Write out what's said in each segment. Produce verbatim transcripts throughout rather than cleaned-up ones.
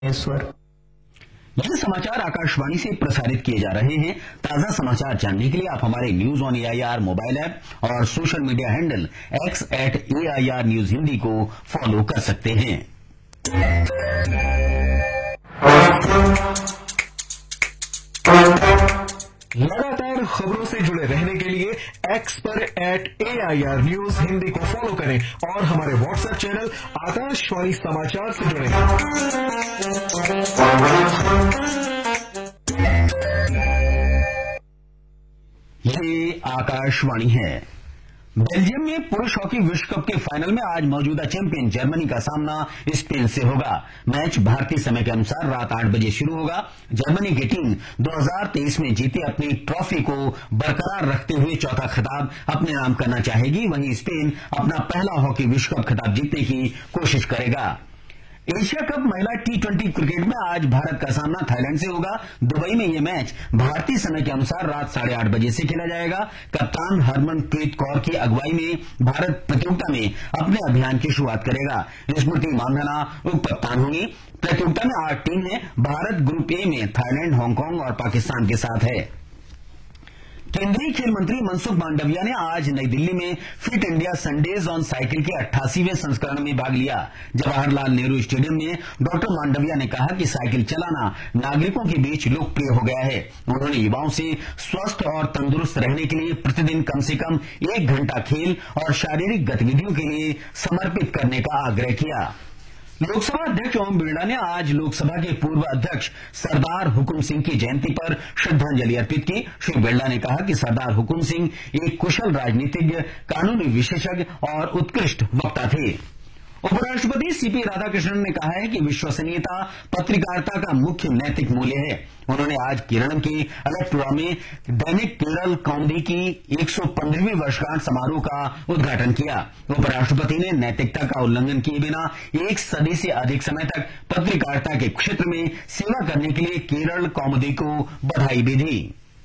ईश्वर। ये समाचार आकाशवाणी से प्रसारित किए जा रहे हैं। ताजा समाचार जानने के लिए आप हमारे news on AIR mobile app और social media handle x eight AIR news Hindi को फॉलो कर सकते हैं। लगातार खबरों से जुड़े रहने के लिए एक्स पर एट एआईआर न्यूज हिंदी को फॉलो करें और हमारे व्हाट्सएप चैनल आकाशवाणी समाचार से जुड़ें। ये आकाशवाणी है। बेल्जियम में पुरुष हॉकी विश्व कप के फाइनल में आज मौजूदा चैंपियन जर्मनी का सामना स्पेन से होगा। मैच भारतीय समय के अनुसार रात आठ बजे शुरू होगा। जर्मनी की टीम दो हज़ार तेईस में जीते अपनी ट्रॉफी को बरकरार रखते हुए चौथा खिताब अपने नाम करना चाहेगी। वहीं स्पेन अपना पहला हॉकी विश्व कप खिताब जीतने की कोशिश करेगा। एशिया कप महिला टी ट्वेंटी क्रिकेट में आज भारत का सामना थाईलैंड से होगा। दुबई में यह मैच भारतीय समय के अनुसार रात साढ़े आठ बजे से खेला जाएगा। कप्तान हरमनप्रीत कौर की अगुवाई में भारत प्रतियोगिता में अपने अभियान की शुरुआत करेगा। स्मृति मानधना उप कप्तान होंगी। प्रतियोगिता में आठ टीम है। भारत ग्रुप ए में थाईलैंड, हांगकांग और पाकिस्तान के साथ है। केंद्रीय खेल मंत्री मनसुख मांडविया ने आज नई दिल्ली में fit India Sundays on cycle के अट्ठासीवें संस्करण में भाग लिया। जवाहरलाल नेहरू स्टेडियम में डॉक्टर मांडविया ने कहा कि साइकिल चलाना नागरिकों के बीच लोकप्रिय हो गया है। उन्होंने युवाओं से स्वस्थ और तंदुरुस्त रहने के लिए प्रतिदिन कम से कम एक घंटा खेल और शारीरिक गतिविधियों के लिए समर्पित करने का आग्रह किया। लोकसभा अध्यक्ष ओम बिरला ने आज लोकसभा के पूर्व अध्यक्ष सरदार हुकुम सिंह की जयंती पर श्रद्धांजलि अर्पित की। श्री बिरला ने कहा कि सरदार हुकुम सिंह एक कुशल राजनीतिज्ञ, कानूनी विशेषज्ञ और उत्कृष्ट वक्ता थे। उपराष्ट्रपति सीपी राधाकृष्णन ने कहा है कि विश्वसनीयता पत्रकारिता का मुख्य नैतिक मूल्य है। उन्होंने आज केरल के अलेप्पुरा में दैनिक केरल कौमुदी की एक सौ पंद्रहवीं वर्षगांठ समारोह का उद्घाटन किया। उपराष्ट्रपति ने नैतिकता का उल्लंघन किए बिना एक सदी से अधिक समय तक पत्रकारिता के क्षेत्र में सेवा करने के लिए केरल कौमुदी को बधाई भी दी।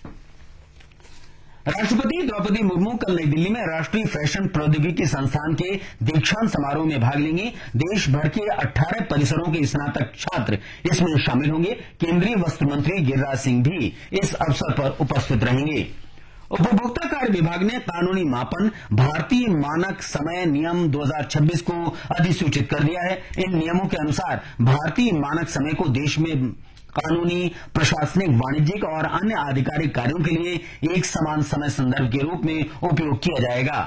राष्ट्रपति द्रौपदी मुर्मू कल नई दिल्ली में राष्ट्रीय फैशन प्रौद्योगिकी संस्थान के दीक्षांत समारोह में भाग लेंगे। देश भर के अठारह परिसरों के स्नातक छात्र इसमें शामिल होंगे। केंद्रीय वस्त्र मंत्री गिरिराज सिंह भी इस अवसर पर उपस्थित रहेंगे। उपभोक्ता कार्य विभाग ने कानूनी मापन भारतीय मानक समय नियम दो हज़ार छब्बीस को अधिसूचित कर दिया है। इन नियमों के अनुसार भारतीय मानक समय को देश में कानूनी, प्रशासनिक, वाणिज्यिक और अन्य आधिकारिक कार्यों के लिए एक समान समय संदर्भ के रूप में उपयोग किया जाएगा।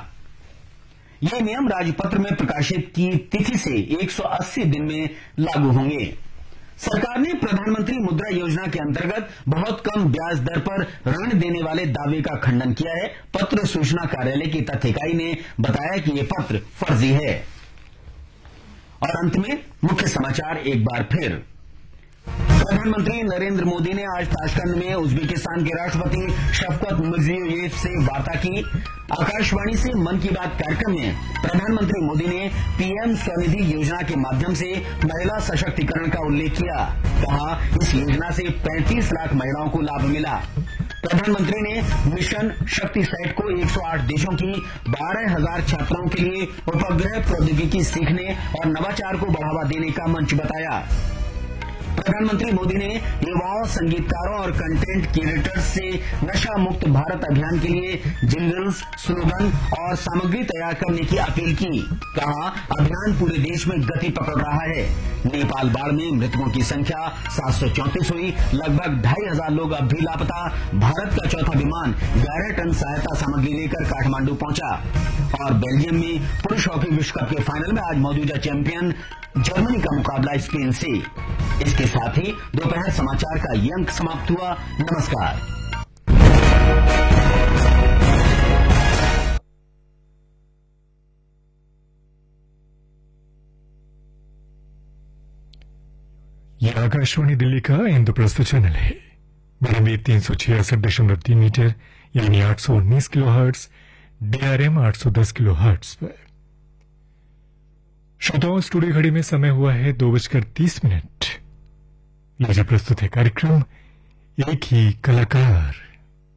ये नियम राजपत्र में प्रकाशित की तिथि से एक सौ अस्सी दिन में लागू होंगे। सरकार ने प्रधानमंत्री मुद्रा योजना के अंतर्गत बहुत कम ब्याज दर पर ऋण देने वाले दावे का खंडन किया है। पत्र सूचना कार्यालय की तथ्य इकाई ने बताया कि ये पत्र फर्जी है। और अंत में मुख्य समाचार एक बार फिर। प्रधानमंत्री नरेंद्र मोदी ने आज ताशकंद में उज्बेकिस्तान के राष्ट्रपति शफकत मिर्जियोयेव से वार्ता की। आकाशवाणी से मन की बात कार्यक्रम में प्रधानमंत्री मोदी ने पीएम स्वनिधि योजना के माध्यम से महिला सशक्तिकरण का उल्लेख किया। कहा, इस योजना से पैंतीस लाख महिलाओं को लाभ मिला। प्रधानमंत्री ने मिशन शक्ति सेट को एक सौ आठ देशों की बारह हज़ार छात्राओं के लिए उपग्रह प्रौद्योगिकी सीखने और नवाचार को बढ़ावा देने का मंच बताया। प्रधानमंत्री मोदी ने युवाओं, संगीतकारों और कंटेंट क्रिएटर्स से नशा मुक्त भारत अभियान के लिए जिंगल्स, स्लोगन और सामग्री तैयार करने की अपील की। कहा, अभियान पूरे देश में गति पकड़ रहा है। नेपाल बाढ़ में मृतकों की संख्या सात सौ चौंतीस हुई। लगभग ढाई हजार लोग अब भी लापता। भारत का चौथा विमान ग्यारह टन सहायता सामग्री लेकर काठमांडू पहुंचा। और बेल्जियम में पुरुष हॉकी विश्व कप के फाइनल में आज मौजूदा चैंपियन जर्मनी का मुकाबला स्पेन से। इसके साथ ही दोपहर समाचार का ये अंक समाप्त हुआ। नमस्कार। यह आकाशवाणी दिल्ली का इंद्रप्रस्थ चैनल है। बैंडविड्थ में तीन सौ छियासठ दशमलव तीन मीटर यानी आठ सौ उन्नीस किलो हर्ट्ज, डीआरएम आठ सौ दस किलो हर्ट्ज पर। श्रोताओं, स्टूडियो घड़ी में समय हुआ है दो बजकर तीस मिनट। लीजिए प्रस्तुत है कार्यक्रम एक ही कलाकार।